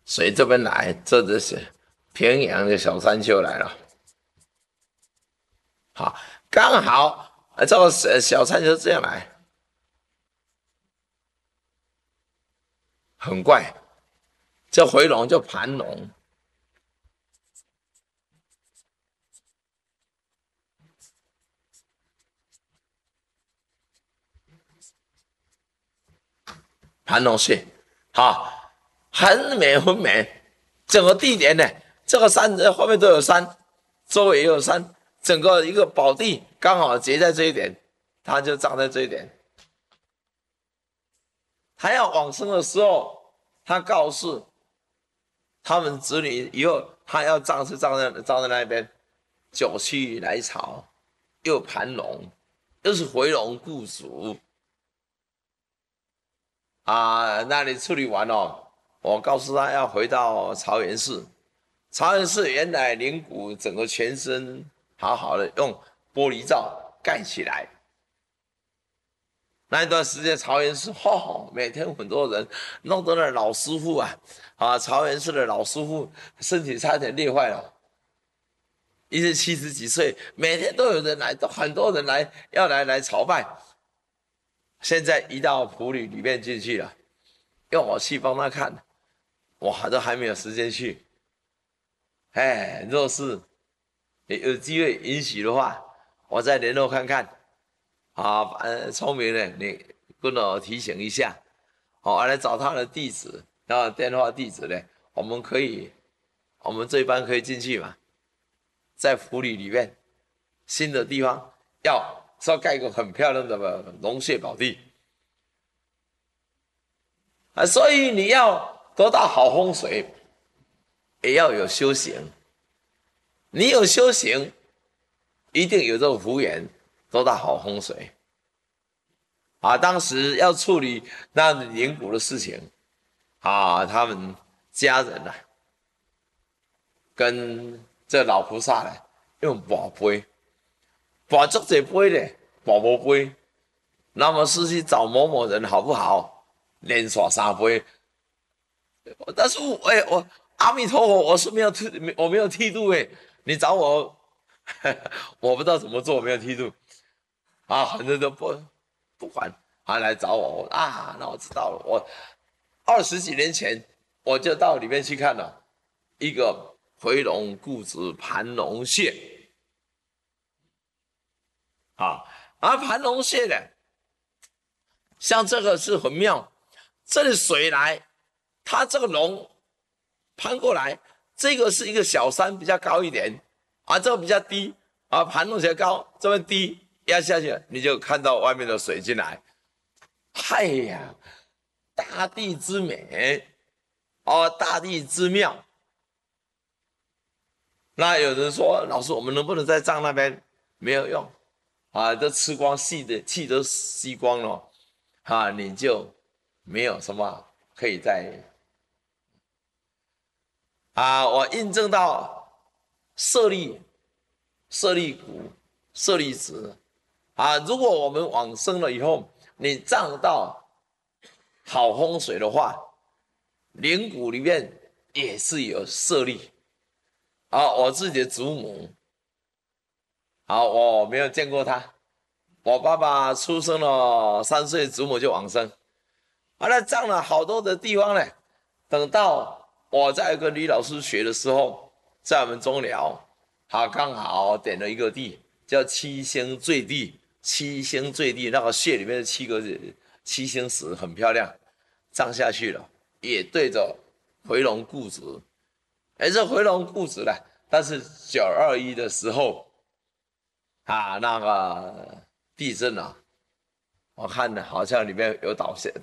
水这边来，这就是平阳的小山丘来了。好，刚好这个小山丘这样来，很怪。这回龙就盘龙，盘龙穴，好，很美很美。整个地点呢，这个山后面都有山，周围也有山，整个一个宝地刚好结在这一点，它就葬在这一点。他要往生的时候，他告诉他们子女以后，他要葬是葬在那边，九曲来朝，又盘龙，又是回龙顾主啊。那里处理完了，我告诉他要回到桃园市。桃园市原来灵骨整个全身好好的用玻璃罩盖起来。那一段时间，桃园市每天很多人，弄得那老师傅桃园市的老师傅身体差点累坏了，一直70几岁，每天都有人来，都很多人要来朝拜。现在移到埔里面进去了，用我去帮他看，我都还没有时间去。哎，若是有机会允许的话，我再联络看看。聪明的你跟我提醒一下，来找他的地址，然后电话地址呢，我们这一班可以进去嘛？在府里面新的地方是要盖一个很漂亮的龙穴宝地所以你要得到好风水，也要有修行。你有修行，一定有这个福缘，得到好风水当时要处理那灵骨的事情他们家人跟这老菩萨用宝杯，宝足这杯呢，宝宝杯。那么是去找某某人好不好？连耍3杯，但是我阿弥陀佛，我没有剃度你找我，我不知道怎么做，我没有剃度很多人都不管来找我那我知道了，我20几年前我就到里面去看了一个回龙固执盘龙穴盘龙穴呢，像这个是很妙，这里水来，它这个龙攀过来，这个是一个小山比较高一点这个比较低盘龙穴高，这边低压下去，你就看到外面的水进来。哎呀，大地之美大地之妙。那有人说，老师，我们能不能在葬那边？没有用都吃光气都吸光了你就没有什么可以在我印证到舍利骨、舍利子如果我们往生了以后，你葬到好风水的话，灵骨里面也是有舍利我自己的祖母我没有见过他，我爸爸出生了3岁，祖母就往生那葬了好多的地方呢。等到我在跟李老师学的时候，在我们中寮刚好点了一个地叫七星坠地。七星坠地那个穴里面的七星石很漂亮，葬下去了，也对着回龙固执这回龙固执但是921的时候那个地震我看好像里面有